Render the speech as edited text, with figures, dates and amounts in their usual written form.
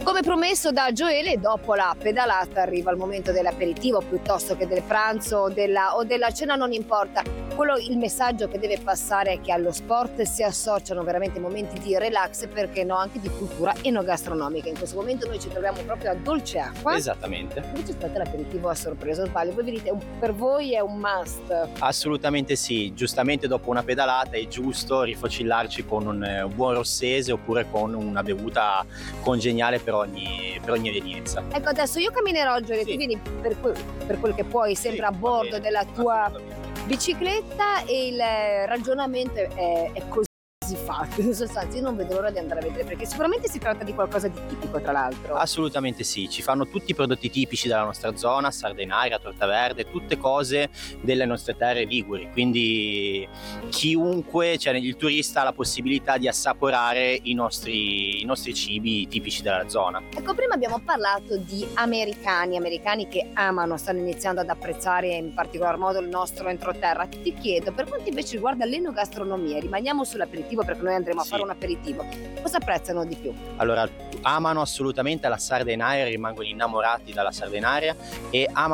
Come promesso da Gioele, dopo la pedalata arriva il momento dell'aperitivo piuttosto che del pranzo o della cena, non importa. Il messaggio che deve passare è che allo sport si associano veramente momenti di relax e perché no anche di cultura enogastronomica. In questo momento noi ci troviamo proprio a Dolce Acqua. Esattamente. Invece state l'aperitivo a sorpresa, o sbaglio? Voi vi dite, per voi è un must? Assolutamente sì, giustamente dopo una pedalata è giusto rifocillarci con un buon rossese oppure con una bevuta congeniale per ogni evenienza. Ecco, adesso io camminerò, Gioele, Sì. tu vieni per quel che puoi, sempre Sì, a va bordo bene, della tua assolutamente. bicicletta, e il ragionamento è così fatto. In sostanza io non vedo l'ora di andare a vedere, perché sicuramente si tratta di qualcosa di tipico, tra l'altro. Assolutamente sì, ci fanno tutti i prodotti tipici della nostra zona, sardenaria, torta verde, tutte cose delle nostre terre liguri, quindi chiunque, cioè il turista ha la possibilità di assaporare i nostri cibi tipici della zona. Ecco, prima abbiamo parlato di americani che stanno iniziando ad apprezzare in particolar modo il nostro entroterra. Ti chiedo, per quanto invece riguarda l'enogastronomia, rimaniamo sull'aperitivo perché noi andremo a Sì. fare un aperitivo, cosa apprezzano di più? Allora, amano assolutamente la sardenaria, rimangono innamorati dalla sardenaria e amano